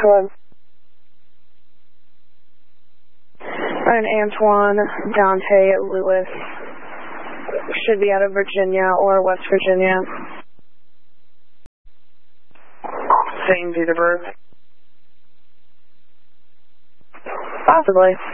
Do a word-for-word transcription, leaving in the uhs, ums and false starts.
Hello. And Antoine, Dante, Lewis should be out of Virginia or West Virginia. Same date of birth? Possibly.